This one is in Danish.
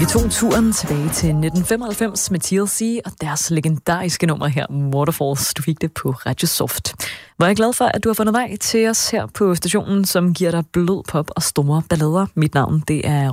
Vi tog turen tilbage til 1995 med TLC og deres legendariske nummer her, Waterfalls. Du fik det på Radio Soft. Hvor jeg er glad for, at du har fundet vej til os her på stationen, som giver dig blød pop og store ballader. Mit navn, det er